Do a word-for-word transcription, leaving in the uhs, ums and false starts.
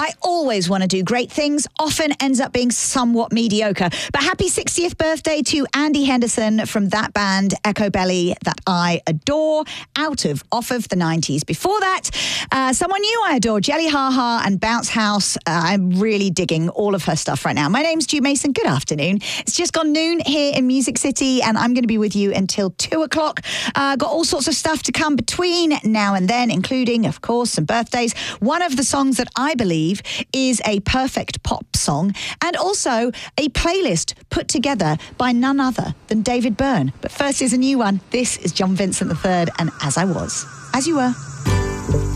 I always want to do great things, often ends up being somewhat mediocre. But happy sixtieth birthday to Andy Henderson from that band, Echo Belly, that I adore, out of, off of the nineties. Before that, uh, someone new I adore, Jelly Ha Ha and Bounce House. Uh, I'm really digging all of her stuff right now. My name's Stu Mason. Good afternoon. It's just gone noon here in Music City, and I'm going to be with you until two o'clock. Uh, got all sorts of stuff to come between now and then, including, of course, some birthdays. One of the songs that I believe is a perfect pop song, and also a playlist put together by none other than David Byrne. But first is a new one. This is John Vincent the third and As I Was, As You Were.